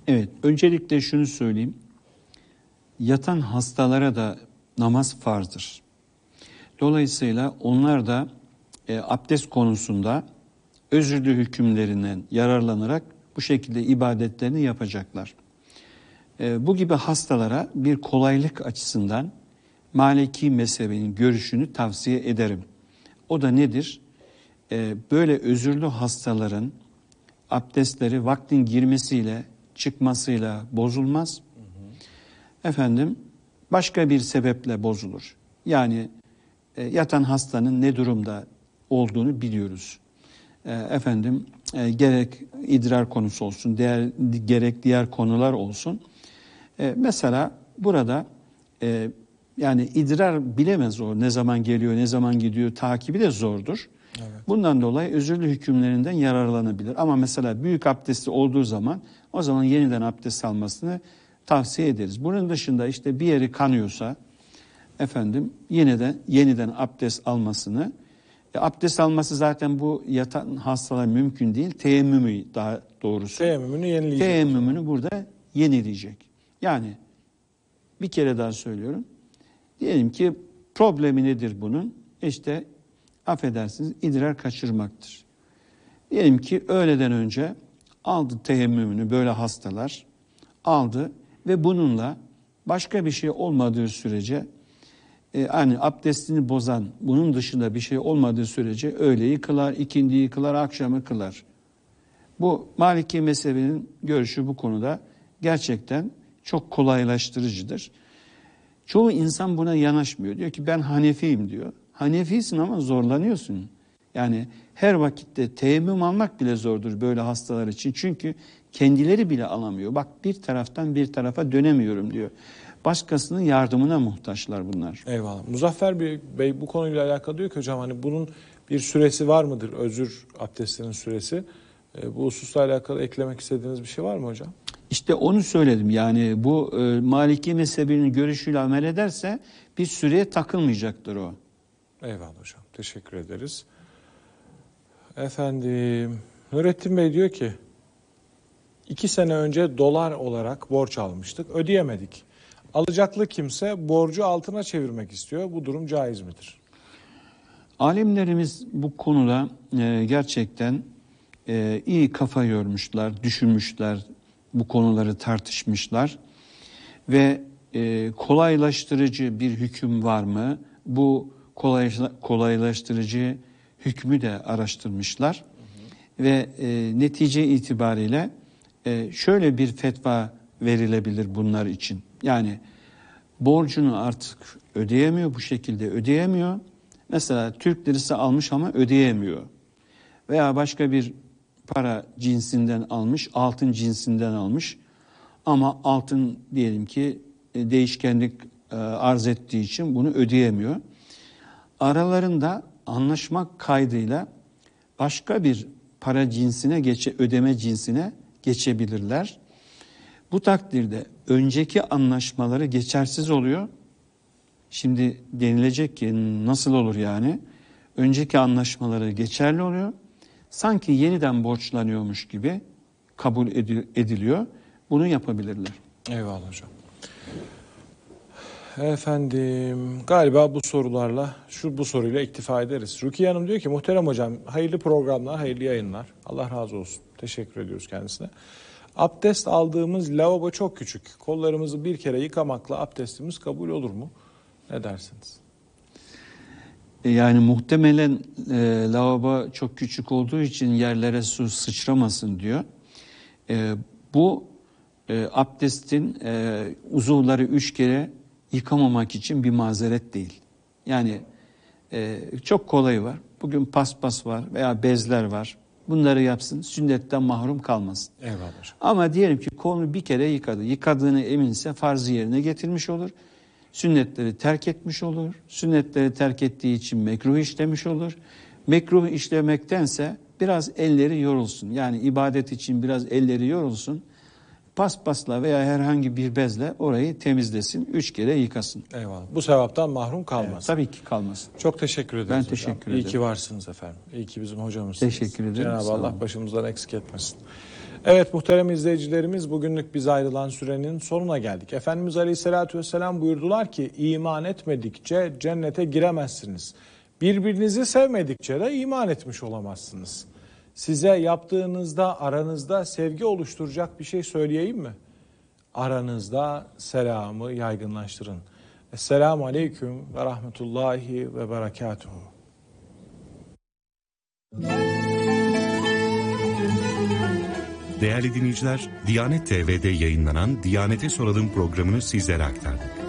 Evet, öncelikle şunu söyleyeyim. Yatan hastalara da namaz farzdır. Dolayısıyla onlar da abdest konusunda özürlü hükümlerinden yararlanarak bu şekilde ibadetlerini yapacaklar. Bu gibi hastalara bir kolaylık açısından Maliki mezhebinin görüşünü tavsiye ederim. O da nedir? Böyle özürlü hastaların abdestleri vaktin girmesiyle, çıkmasıyla bozulmaz. Başka bir sebeple bozulur. Yani yatan hastanın ne durumda olduğunu biliyoruz. Gerek idrar konusu olsun, gerek diğer konular olsun. Mesela burada yani idrar bilemez o ne zaman geliyor, ne zaman gidiyor, takibi de zordur. Evet. Bundan dolayı özürlü hükümlerinden yararlanabilir. Ama mesela büyük abdesti olduğu zaman o zaman yeniden abdest almasını tavsiye ederiz. Bunun dışında işte bir yeri kanıyorsa yeniden abdest almasını, abdest alması zaten bu yatan hastalar mümkün değil. Teyemmümü daha doğrusu. Teyemmümünü yenileyecek. Teyemmümünü burada yenileyecek. Yani bir kere daha söylüyorum. Diyelim ki problemi nedir bunun? İşte affedersiniz idrar kaçırmaktır. Diyelim ki öğleden önce aldı teyemmümünü böyle hastalar aldı ve bununla başka bir şey olmadığı sürece hani abdestini bozan bunun dışında bir şey olmadığı sürece öğleyi kılar, ikindiyi kılar, akşamı kılar. Bu Maliki mezhebinin görüşü bu konuda gerçekten çok kolaylaştırıcıdır. Çoğu insan buna yanaşmıyor. Diyor ki ben Hanefiyim diyor. Hanefisin ama zorlanıyorsun. Yani her vakitte teyemmüm almak bile zordur böyle hastalar için. Çünkü kendileri bile alamıyor. Bak bir taraftan bir tarafa dönemiyorum diyor. Başkasının yardımına muhtaçlar bunlar. Eyvallah. Muzaffer Bey bu konuyla alakalı diyor ki hocam hani bunun bir süresi var mıdır? Özür abdestinin süresi. Bu hususla alakalı eklemek istediğiniz bir şey var mı hocam? İşte onu söyledim. Yani bu Maliki mezhebinin görüşüyle amel ederse bir süreye takılmayacaktır o. Eyvallah hocam. Teşekkür ederiz. Efendim Nurettin Bey diyor ki 2 sene önce dolar olarak borç almıştık. Ödeyemedik. Alacaklı kimse borcu altına çevirmek istiyor. Bu durum caiz midir? Alimlerimiz bu konuda gerçekten iyi kafa yormuşlar, düşünmüşler, bu konuları tartışmışlar ve kolaylaştırıcı bir hüküm var mı? Bu kolaylaştırıcı hükmü de araştırmışlar. Ve netice itibariyle şöyle bir fetva verilebilir bunlar için. Yani borcunu artık ödeyemiyor, bu şekilde ödeyemiyor. Mesela Türk lirası almış ama ödeyemiyor. Veya başka bir para cinsinden almış, altın cinsinden almış. Ama altın diyelim ki değişkenlik arz ettiği için bunu ödeyemiyor. Aralarında anlaşmak kaydıyla başka bir para cinsine ödeme cinsine geçebilirler. Bu takdirde önceki anlaşmaları geçersiz oluyor. Şimdi denilecek ki nasıl olur yani? Önceki anlaşmaları geçerli oluyor. Sanki yeniden borçlanıyormuş gibi kabul ediliyor. Bunu yapabilirler. Eyvallah hocam. Efendim galiba bu sorularla bu soruyla iktifa ederiz. Rukiye Hanım diyor ki muhterem hocam hayırlı programlar, hayırlı yayınlar. Allah razı olsun. Teşekkür ediyoruz kendisine. Abdest aldığımız lavabo çok küçük. Kollarımızı bir kere yıkamakla abdestimiz kabul olur mu? Ne dersiniz? Yani muhtemelen lavabo çok küçük olduğu için yerlere su sıçramasın diyor. Bu abdestin uzuvları 3 kere yıkamamak için bir mazeret değil. Yani çok kolayı var. Bugün paspas var veya bezler var. Bunları yapsın, sünnetten mahrum kalmasın. Eyvallah hocam. Ama diyelim ki kolunu bir kere yıkadı. Yıkadığını eminse farzı yerine getirmiş olur. Sünnetleri terk etmiş olur. Sünnetleri terk ettiği için mekruh işlemiş olur. Mekruh işlemektense biraz elleri yorulsun. Yani ibadet için biraz elleri yorulsun. Paspasla veya herhangi bir bezle orayı temizlesin. 3 kere yıkasın. Eyvallah. Bu sevaptan mahrum kalmaz. Evet, tabii ki kalmasın. Çok teşekkür ederiz Ben hocam. teşekkür ederim. İyi ki varsınız efendim. İyi ki bizim hocamızsınız. Teşekkür ederim. Cenab-ı Allah başımızdan eksik etmesin. Evet muhterem izleyicilerimiz, bugünlük biz ayrılan sürenin sonuna geldik. Efendimiz Aleyhisselatü Vesselam buyurdular ki iman etmedikçe cennete giremezsiniz. Birbirinizi sevmedikçe de iman etmiş olamazsınız. Size yaptığınızda aranızda sevgi oluşturacak bir şey söyleyeyim mi? Aranızda selamı yaygınlaştırın. Esselamu Aleyküm ve Rahmetullahi ve Berekatuhu. Değerli dinleyiciler, Diyanet TV'de yayınlanan Diyanete Soralım programını sizlere aktardık.